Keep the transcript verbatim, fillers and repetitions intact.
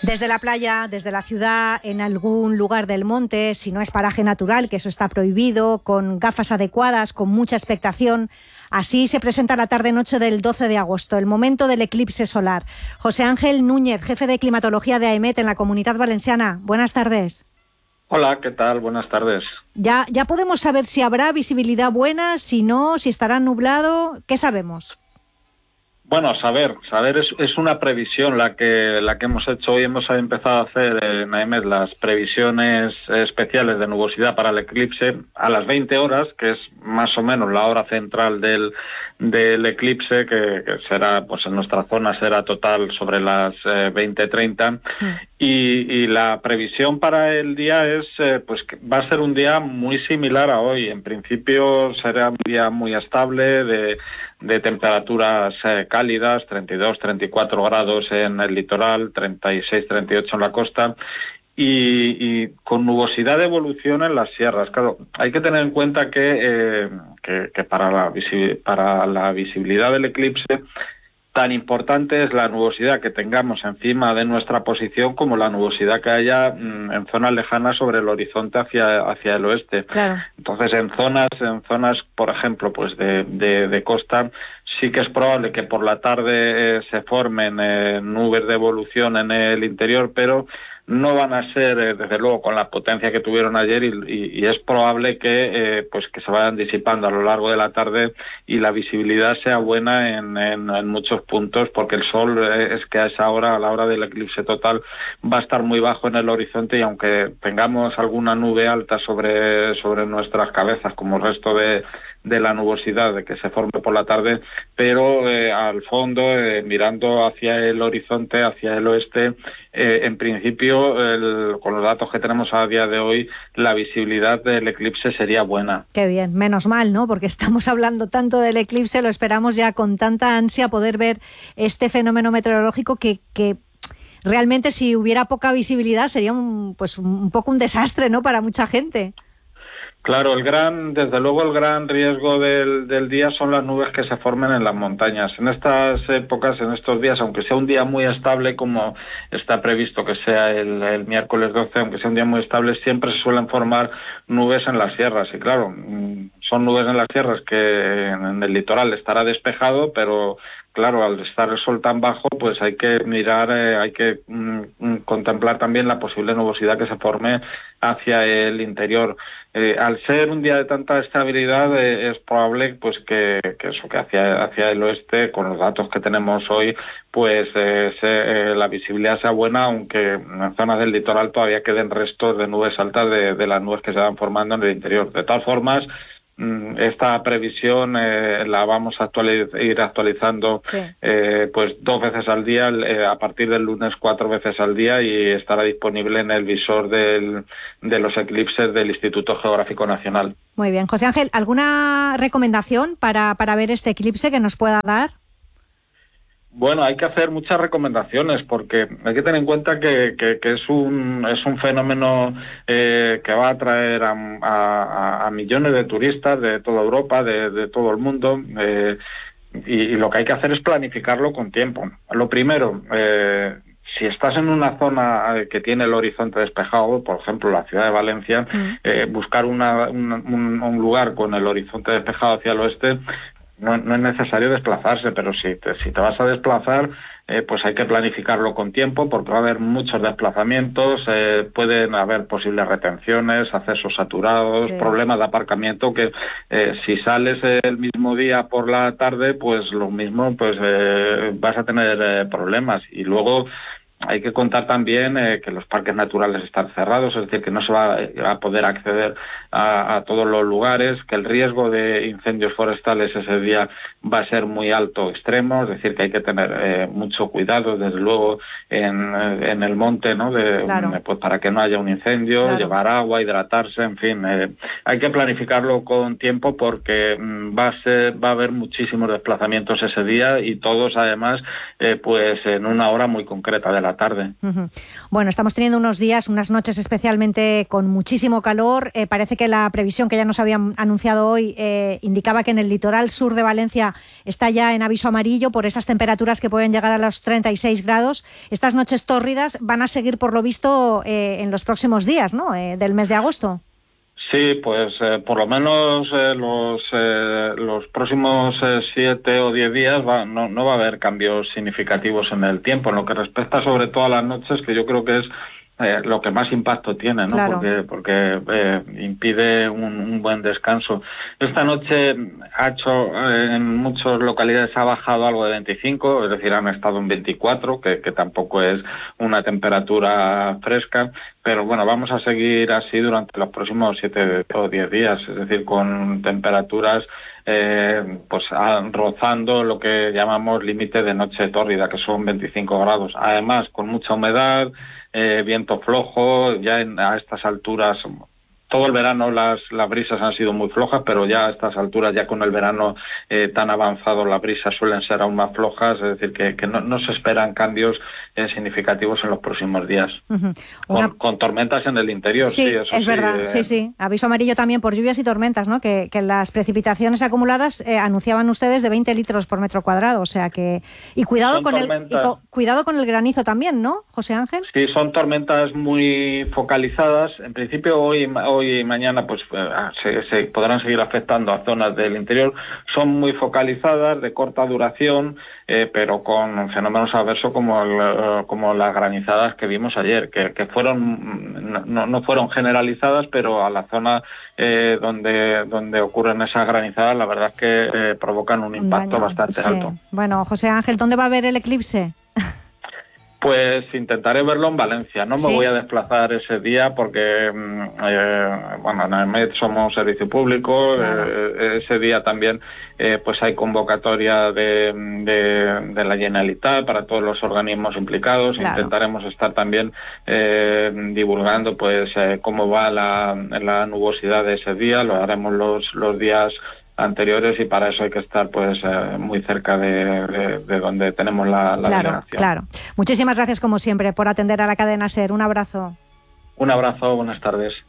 Desde la playa, desde la ciudad, en algún lugar del monte, si no es paraje natural, que eso está prohibido, con gafas adecuadas, con mucha expectación. Así se presenta la tarde-noche del doce de agosto, el momento del eclipse solar. José Ángel Núñez, jefe de climatología de AEMET en la Comunidad Valenciana. Buenas tardes. Hola, ¿qué tal? Buenas tardes. Ya, ya podemos saber si habrá visibilidad buena, si no, si estará nublado. ¿Qué sabemos? Bueno, saber, saber es, es una previsión la que la que hemos hecho hoy. Hemos empezado a hacer en AEMET las previsiones especiales de nubosidad para el eclipse a las veinte horas, que es más o menos la hora central del, del eclipse, que, que será, pues en nuestra zona será total sobre las eh, veinte treinta. Mm. Y, y la previsión para el día es, eh, pues que va a ser un día muy similar a hoy. En principio será un día muy estable, de de temperaturas eh, cálidas, treinta y dos, treinta y cuatro grados en el litoral, treinta y seis, treinta y ocho en la costa, y, y con nubosidad de evolución en las sierras. Claro, hay que tener en cuenta que, eh, que, que para, la visi- para la visibilidad del eclipse, tan importante es la nubosidad que tengamos encima de nuestra posición como la nubosidad que haya mmm, en zonas lejanas sobre el horizonte hacia, hacia el oeste. Claro. Entonces, en zonas, en zonas, por ejemplo, pues de, de, de costa, sí que es probable que por la tarde eh, se formen eh, nubes de evolución en el interior, pero no van a ser, eh, desde luego, con la potencia que tuvieron ayer, y, y, y es probable que eh, pues que se vayan disipando a lo largo de la tarde y la visibilidad sea buena en, en, en muchos puntos, porque el sol eh, es que a esa hora, a la hora del eclipse total, va a estar muy bajo en el horizonte, y aunque tengamos alguna nube alta sobre, sobre nuestras cabezas, como el resto de de la nubosidad de que se forme por la tarde, pero eh, al fondo, eh, mirando hacia el horizonte, hacia el oeste, eh, en principio, el, con los datos que tenemos a día de hoy, la visibilidad del eclipse sería buena. Qué bien, menos mal, ¿no? Porque estamos hablando tanto del eclipse, lo esperamos ya con tanta ansia poder ver este fenómeno meteorológico que, que realmente, si hubiera poca visibilidad, sería un, pues un poco un desastre, ¿no?, para mucha gente. Claro, el gran, desde luego el gran riesgo del, del día son las nubes que se formen en las montañas. En estas épocas, en estos días, aunque sea un día muy estable, como está previsto que sea el, el miércoles doce, aunque sea un día muy estable, siempre se suelen formar nubes en las sierras. Y claro, son nubes en las sierras que en el litoral estará despejado, pero claro, al estar el sol tan bajo, pues hay que mirar, eh, hay que mm, contemplar también la posible nubosidad que se forme hacia el interior. Eh, al ser un día de tanta estabilidad, eh, es probable pues que, que eso, que hacia, hacia el oeste, con los datos que tenemos hoy, pues eh, se, eh, la visibilidad sea buena, aunque en zonas del litoral todavía queden restos de nubes altas de, de las nubes que se van formando en el interior. De todas formas, esta previsión eh, la vamos a actualiz ir actualizando sí. eh, pues dos veces al día, eh, a partir del lunes cuatro veces al día, y estará disponible en el visor del, de los eclipses del Instituto Geográfico Nacional. Muy bien. José Ángel, ¿alguna recomendación para, para ver este eclipse que nos pueda dar? Bueno, hay que hacer muchas recomendaciones, porque hay que tener en cuenta que, que, que es un es un fenómeno eh, que va a atraer a, a, a millones de turistas de toda Europa, de, de todo el mundo, eh, y, y lo que hay que hacer es planificarlo con tiempo. Lo primero, eh, si estás en una zona que tiene el horizonte despejado, por ejemplo la ciudad de Valencia, mm. eh, buscar una, un, un, un lugar con el horizonte despejado hacia el oeste. No, no es necesario desplazarse, pero si te, si te vas a desplazar, eh, pues hay que planificarlo con tiempo, porque va a haber muchos desplazamientos, eh, pueden haber posibles retenciones, accesos saturados, sí. problemas de aparcamiento, que eh, si sales el mismo día por la tarde, pues lo mismo, pues eh, vas a tener eh, problemas. Y luego hay que contar también eh, que los parques naturales están cerrados, es decir, que no se va a poder acceder a, a todos los lugares, que el riesgo de incendios forestales ese día va a ser muy alto, extremo, es decir, que hay que tener eh, mucho cuidado, desde luego, en, en el monte, ¿no? De, claro. pues para que no haya un incendio, claro. llevar agua, hidratarse, en fin, eh, hay que planificarlo con tiempo, porque mm, va a ser, va a haber muchísimos desplazamientos ese día, y todos además, eh, pues en una hora muy concreta de la tarde. Uh-huh. Bueno, estamos teniendo unos días, unas noches especialmente con muchísimo calor. Eh, parece que la previsión que ya nos habían anunciado hoy eh, indicaba que en el litoral sur de Valencia está ya en aviso amarillo por esas temperaturas que pueden llegar a los treinta y seis grados. Estas noches tórridas van a seguir, por lo visto, eh, en los próximos días, ¿no? Eh, del mes de agosto. Sí, pues eh, por lo menos eh, los eh, los próximos eh, siete o diez días va, no, no va a haber cambios significativos en el tiempo, en lo que respecta sobre todo a las noches, que yo creo que es eh, lo que más impacto tiene, ¿no? Claro. Porque porque eh, impide un, un buen descanso. Esta noche ha hecho eh, en muchas localidades ha bajado algo de veinticinco, es decir, han estado en veinticuatro, que, que tampoco es una temperatura fresca. Pero bueno, vamos a seguir así durante los próximos siete o diez días, es decir, con temperaturas eh, pues rozando lo que llamamos límite de noche tórrida, que son veinticinco grados. Además, con mucha humedad, eh, viento flojo, ya en, a estas alturas... Todo el verano las, las brisas han sido muy flojas, pero ya a estas alturas, ya con el verano eh, tan avanzado, las brisas suelen ser aún más flojas, es decir, que, que no, no se esperan cambios eh, significativos en los próximos días. Uh-huh. Una... Con, con tormentas en el interior, sí, sí eso es sí, verdad, eh... sí, sí. Aviso amarillo también por lluvias y tormentas, ¿no? Que, que las precipitaciones acumuladas eh, anunciaban ustedes de veinte litros por metro cuadrado, o sea que... Y cuidado con el y co, cuidado con el granizo también, ¿no, José Ángel? Sí, son tormentas muy focalizadas. En principio, hoy... hoy y mañana pues se, se podrán seguir afectando a zonas del interior. Son muy focalizadas, de corta duración, eh, pero con fenómenos adversos como, el, como las granizadas que vimos ayer, que, que fueron no, no fueron generalizadas, pero a la zona eh, donde donde ocurren esas granizadas, la verdad es que eh, provocan un impacto Daño, bastante sí. alto. Bueno, José Ángel, ¿dónde va a haber el eclipse? Pues intentaré verlo en Valencia. No me ¿Sí? voy a desplazar ese día porque, eh, bueno, en el M E D somos servicio público. Claro. Eh, ese día también eh, pues hay convocatoria de, de, de la Generalitat para todos los organismos implicados. Claro. Intentaremos estar también eh, divulgando pues eh, cómo va la, la nubosidad de ese día. Lo haremos los, los días anteriores y para eso hay que estar pues eh, muy cerca de, de, de donde tenemos la, la claro, delegación. Claro. Muchísimas gracias como siempre por atender a la cadena SER. Un abrazo. Un abrazo, buenas tardes.